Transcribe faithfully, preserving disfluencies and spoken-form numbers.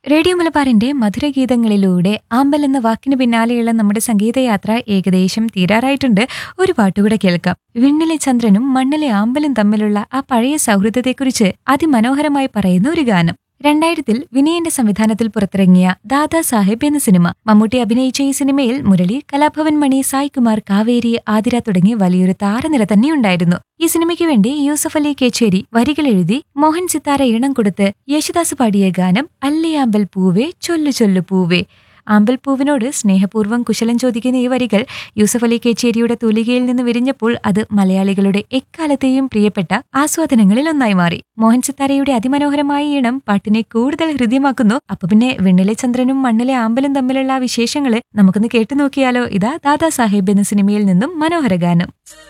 Radio മലബാറിന്റെ മധുരഗീതങ്ങളിലൂടെ ആമ്പൽ എന്ന വാക്കിന് പിന്നാലെയുള്ള നമ്മുടെ സംഗീതയാത്ര ഏകദേശം തീരാറായിട്ടുണ്ട്. ഒരു പാട്ടുകൂടെ കേൾക്കാം. വിണ്ണിലെ ചന്ദ്രനും മണ്ണിലെ ആമ്പലും തമ്മിലുള്ള ആ പഴയ സൗഹൃദത്തെക്കുറിച്ച് അതിമനോഹരമായി പറയുന്ന ഒരു ഗാനം. രണ്ടായിരത്തിൽ വിനയന്റെ സംവിധാനത്തിൽ പുറത്തിറങ്ങിയ ദാദാ സാഹേബ് എന്ന സിനിമ. മമ്മൂട്ടി അഭിനയിച്ച ഈ സിനിമയിൽ മുരളി, കലാഭവൻ മണി, സായ് കുമാർ, കാവേരി, ആതിര തുടങ്ങി വലിയൊരു താരനിര തന്നെയുണ്ടായിരുന്നു. ഈ സിനിമയ്ക്ക് വേണ്ടി യൂസഫ് അലി കേച്ചേരി വരികൾ എഴുതി മോഹൻ സിത്താര ഈണം കൊടുത്ത് യേശുദാസ് പാടിയ ഗാനം അല്ലേ ആമ്പൽ പൂവേ ചൊല്ലു ചൊല്ലു പൂവേ. ആമ്പൽപ്പൂവിനോട് സ്നേഹപൂർവ്വം കുശലം ചോദിക്കുന്ന ഈ വരികൾ യൂസഫ് അലി കേച്ചേരിയുടെ തൂലികയിൽ നിന്ന് വിരിഞ്ഞപ്പോൾ അത് മലയാളികളുടെ എക്കാലത്തെയും പ്രിയപ്പെട്ട ആസ്വാദനങ്ങളിൽ ഒന്നായി മാറി. മോഹൻ സിത്താരയുടെ അതിമനോഹരമായ ഈണം പാട്ടിനെ കൂടുതൽ ഹൃദ്യമാക്കുന്നു. അപ്പൊ പിന്നെ വിണ്ണിലെ ചന്ദ്രനും മണ്ണിലെ ആമ്പലും തമ്മിലുള്ള ആ വിശേഷങ്ങള് നമുക്കൊന്ന് കേട്ടു നോക്കിയാലോ? ഇതാ ദാദാ സാഹേബ് എന്ന സിനിമയിൽ നിന്നും മനോഹര ഗാനം.